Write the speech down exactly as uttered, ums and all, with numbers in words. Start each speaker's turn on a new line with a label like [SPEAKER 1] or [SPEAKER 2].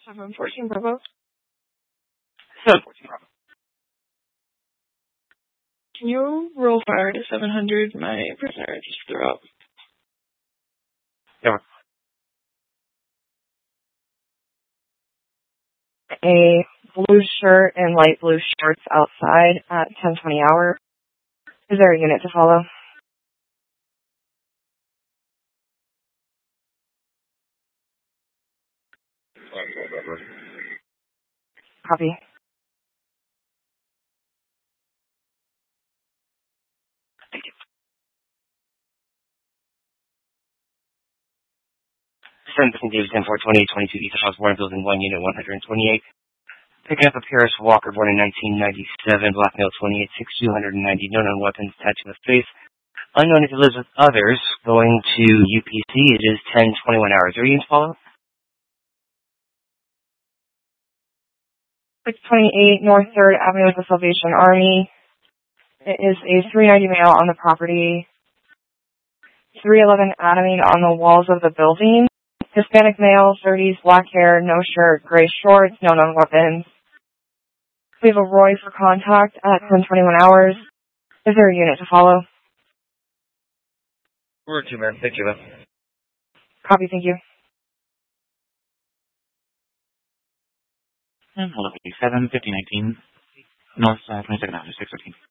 [SPEAKER 1] seven fourteen Bravo.
[SPEAKER 2] seven fourteen Bravo.
[SPEAKER 1] Can you roll fire to seven hundred? My prisoner just threw up.
[SPEAKER 2] Yeah.
[SPEAKER 3] A blue shirt and light blue shorts outside at ten twenty hour. Is there a unit to follow? Copy.
[SPEAKER 2] Seven Davis ten four twenty eight twenty two East House Warren Building one Unit one hundred twenty eight. Picking up a Paris Walker born in nineteen ninety seven, black male twenty eight, six two hundred ninety, no known weapons attached to the face. Unknown if he lives with others. Going to U P C. It is ten twenty one hours. Are you going to follow?
[SPEAKER 3] six twenty-eight North third Avenue of the Salvation Army. It is a three ninety male on the property. three eleven atomine on the walls of the building. Hispanic male, thirties, black hair, no shirt, gray shorts, no known weapons. We have a Roy for contact at ten twenty-one hours. Is there a unit to follow?
[SPEAKER 2] We're two men. Thank you.
[SPEAKER 3] Copy, thank you.
[SPEAKER 4] And hello, seven fifty nineteen North uh, twenty-second Avenue, six fifteen.